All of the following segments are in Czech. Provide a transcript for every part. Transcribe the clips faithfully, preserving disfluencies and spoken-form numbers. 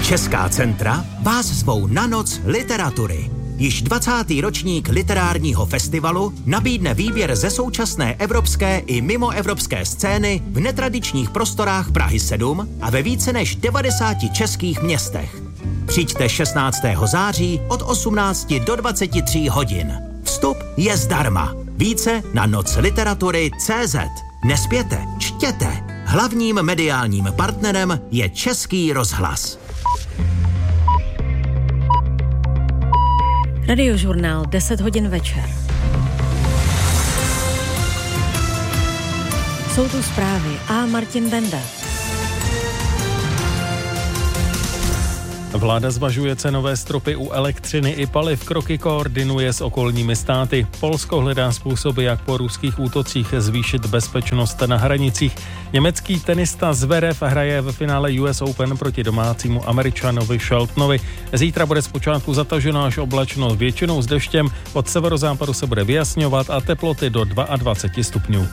Česká centra vás zvou na noc literatury. Již dvacátý ročník literárního festivalu nabídne výběr ze současné evropské i mimoevropské scény v netradičních prostorách Prahy sedm a ve více než devadesáti českých městech. Přijďte šestnáctého září od osmnácti do dvaceti tří hodin. Vstup je zdarma. Více na noc literatury tečka cé zet. Nespěte, čtěte. Hlavním mediálním partnerem je Český rozhlas. Radiožurnál, deset hodin večer. Jsou tu zprávy a Martin Benda. Vláda zvažuje cenové stropy u elektřiny i paliv, kroky koordinuje s okolními státy. Polsko hledá způsoby, jak po ruských útocích zvýšit bezpečnost na hranicích. Německý tenista Zverev hraje ve finále U S Open proti domácímu Američanovi Sheltonovi. Zítra bude zpočátku zataženo až oblačno, většinou s deštěm, od severozápadu se bude vyjasňovat a teploty do dvacet dva stupňů.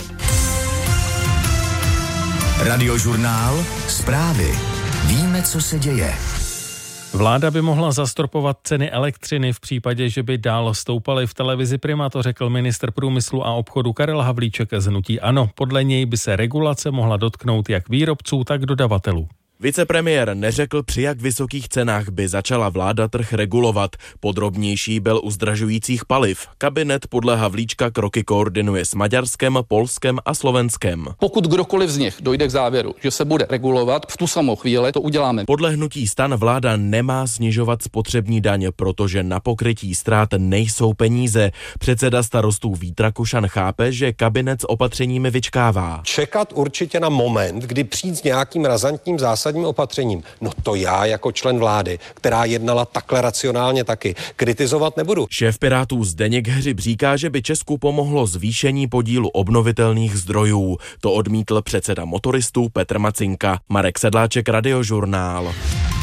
Radiožurnál, zprávy. Víme, co se děje. Vláda by mohla zastropovat ceny elektřiny v případě, že by dál stoupaly. V televizi Prima to řekl ministr průmyslu a obchodu Karel Havlíček z hnutí ANO. Podle něj by se regulace mohla dotknout jak výrobců, tak dodavatelů. Vicepremiér neřekl, při jak vysokých cenách by začala vláda trh regulovat. Podrobnější byl u zdražujících paliv. Kabinet podle Havlíčka kroky koordinuje s Maďarskem, Polskem a Slovenskem. Pokud kdokoliv z nich dojde k závěru, že se bude regulovat, v tu samou chvíli to uděláme. Podle hnutí STAN vláda nemá snižovat spotřební daň, protože na pokrytí ztrát nejsou peníze. Předseda Starostů Vít Rakušan chápe, že kabinet s opatřeními vyčkává. Čekat určitě na moment, kdy přijít s nějakým razantním zásadním opatřením. No to já jako člen vlády, která jednala takhle racionálně taky, kritizovat nebudu. Šéf Pirátů Zdeněk Hřib říká, že by Česku pomohlo zvýšení podílu obnovitelných zdrojů. To odmítl předseda motoristů Petr Macinka. Marek Sedláček, Radiožurnál.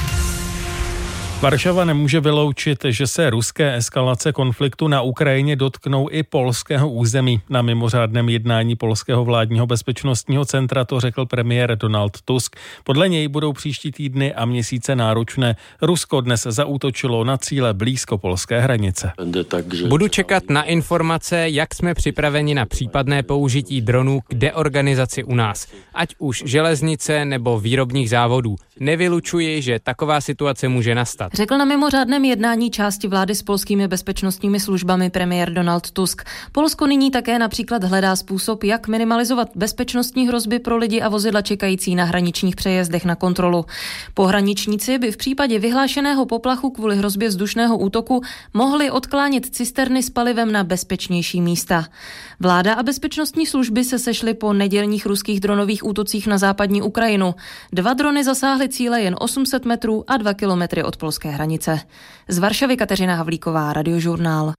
Varšava nemůže vyloučit, že se ruské eskalace konfliktu na Ukrajině dotknou i polského území. Na mimořádném jednání Polského vládního bezpečnostního centra to řekl premiér Donald Tusk. Podle něj budou příští týdny a měsíce náročné. Rusko dnes zaútočilo na cíle blízko polské hranice. Budu čekat na informace, jak jsme připraveni na případné použití dronů k deorganizaci u nás, ať už železnice nebo výrobních závodů. Nevylučuji, že taková situace může nastat. Řekl na mimořádném jednání části vlády s polskými bezpečnostními službami premiér Donald Tusk. Polsko nyní také například hledá způsob, jak minimalizovat bezpečnostní hrozby pro lidi a vozidla čekající na hraničních přejezdech na kontrolu. Pohraničníci by v případě vyhlášeného poplachu kvůli hrozbě vzdušného útoku mohli odklánět cisterny s palivem na bezpečnější místa. Vláda a bezpečnostní služby se sešly po nedělních ruských dronových útocích na západní Ukrajinu. Dva drony zasáhly cíle jen osm set metrů a dva kilometry od polské hranice. Z Varšavy Kateřina Havlíková, Radiožurnál.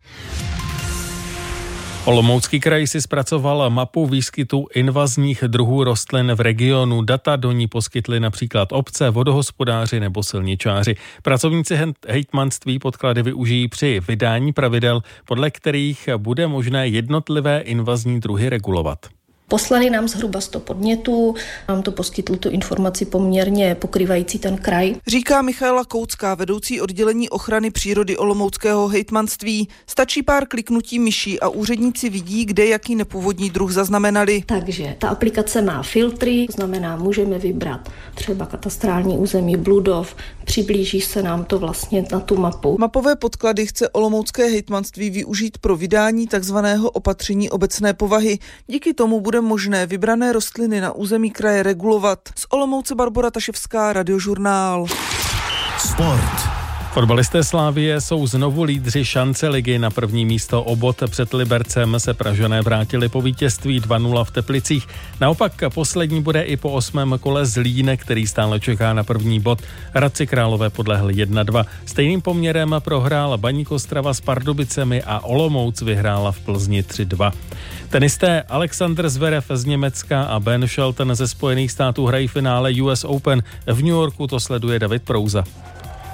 Olomoucký kraj si zpracoval mapu výskytu invazních druhů rostlin v regionu. Data do ní poskytly například obce, vodohospodáři nebo silničáři. Pracovníci hejtmanství podklady využijí při vydání pravidel, podle kterých bude možné jednotlivé invazní druhy regulovat. Poslali nám zhruba sto podnětů, nám to poskytlo tu informaci poměrně pokrývající ten kraj. Říká Michaela Koucká, vedoucí oddělení ochrany přírody Olomouckého hejtmanství. Stačí pár kliknutí myší a úředníci vidí, kde jaký nepůvodní druh zaznamenali. Takže ta aplikace má filtry, znamená, můžeme vybrat třeba katastrální území Bludov, přiblíží se nám to vlastně na tu mapu. Mapové podklady chce Olomoucké hejtmanství využít pro vydání takzvaného opatření obecné povahy. Díky tomu bude možné vybrané rostliny na území kraje regulovat. Z Olomouce Barbora Taševská, Radiožurnál. Sport. Fotbalisté Slavie jsou znovu lídři šance ligy. Na první místo o bod před Libercem se Pražané vrátili po vítězství dva nula v Teplicích. Naopak poslední bude i po osmém kole Zlín, který stále čeká na první bod. Hradci Králové podlehli jedna dva. Stejným poměrem prohrál Baník Ostrava s Pardubicemi a Olomouc vyhrála v Plzni tři dva. Tenisté Alexander Zverev z Německa a Ben Shelton ze Spojených států hrají finále U S Open. V New Yorku to sleduje David Prouza.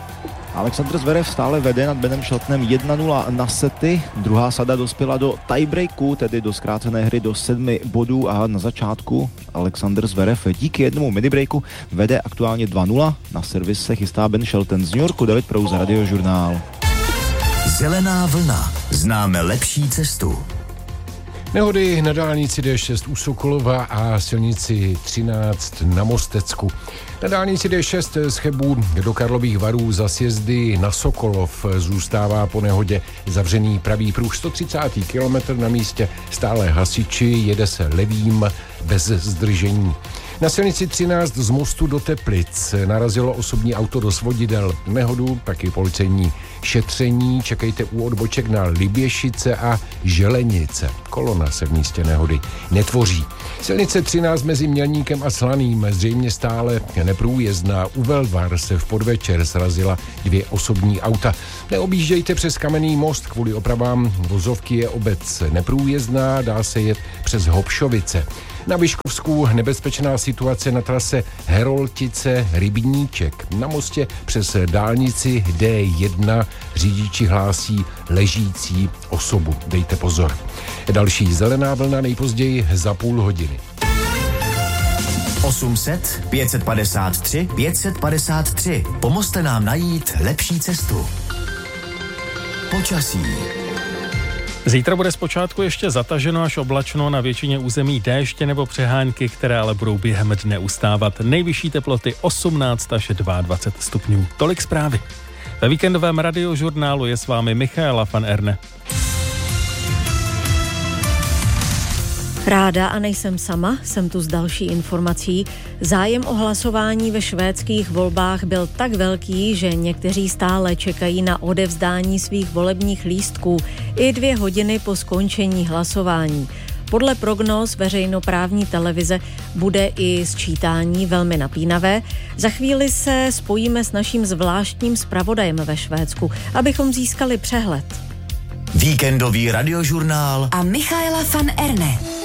Alexander Zverev stále vede nad Benem Sheltonem jedna nula na sety. Druhá sada dospěla do tiebreaku, tedy do zkrácené hry do sedmi bodů a na začátku Alexander Zverev díky jednomu midibreaku vede aktuálně dva nula. Na servis se chystá Ben Shelton z New Yorku. David Prouza, Radiožurnál. Zelená vlna. Známe lepší cestu. Nehody na dálnici D šest u Sokolova a silnici třináct na Mostecku. Na dálnici D šest z Chebu do Karlových Varů za sjezdy na Sokolov zůstává po nehodě zavřený pravý pruh. sto třicátý kilometr na místě, stále hasiči, jede se levým bez zdržení. Na silnici třináct z Mostu do Teplic narazilo osobní auto do svodidel. Nehodu, taky policejní šetření. Čekejte u odboček na Liběšice a Želenice. Kolona se v místě nehody netvoří. Silnice třináct mezi Mělníkem a Slaným zřejmě stále neprůjezdná. U Velvar se v podvečer srazila dvě osobní auta. Neobjíždějte přes Kamenný most, kvůli opravám vozovky je obec neprůjezdná, dá se jet přes Hopšovice. Na Vyškovsku nebezpečná situace na trase Heroltice Rybníček. Na mostě přes dálnici D jedna řidiči hlásí ležící osobu. Dejte pozor. Další zelená vlna nejpozději za půl hodiny. osm set pět set padesát tři pět set padesát tři. Pomozte nám najít lepší cestu. Počasí. Zítra bude zpočátku ještě zataženo až oblačno, na většině území déště nebo přehánky, které ale budou během dne ustávat. Nejvyšší teploty osmnáct až dvacet dva stupňů. Tolik zprávy. Ve víkendovém Radiožurnálu je s vámi Michaela van Erne. Ráda a nejsem sama, jsem tu s další informací. Zájem o hlasování ve švédských volbách byl tak velký, že někteří stále čekají na odevzdání svých volebních lístků i dvě hodiny po skončení hlasování. Podle prognóz veřejnoprávní televize bude i sčítání velmi napínavé. Za chvíli se spojíme s naším zvláštním zpravodajem ve Švédsku, abychom získali přehled. Víkendový Radiožurnál a Michaela van Erne.